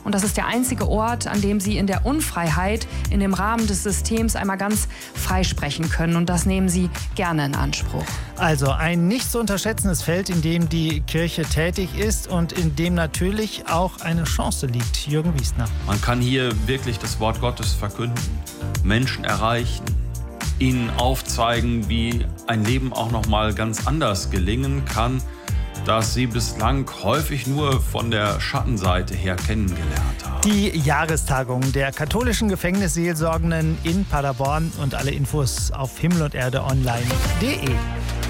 Und das ist der einzige Ort, an dem Sie in der Unfreiheit, in dem Rahmen des Systems einmal ganz frei sprechen können. Und das nehmen Sie gerne in Anspruch. Also ein nicht zu unterschätzendes Feld, in dem die Kirche tätig ist und in dem natürlich auch eine Chance liegt. Jürgen Wiesner. Man kann hier wirklich das Wort Gottes verkünden, Menschen erreichen, ihnen aufzeigen, wie ein Leben auch noch mal ganz anders gelingen kann, das sie bislang häufig nur von der Schattenseite her kennengelernt haben. Die Jahrestagung der katholischen Gefängnisseelsorgenden in Paderborn und alle Infos auf himmelunderde online.de.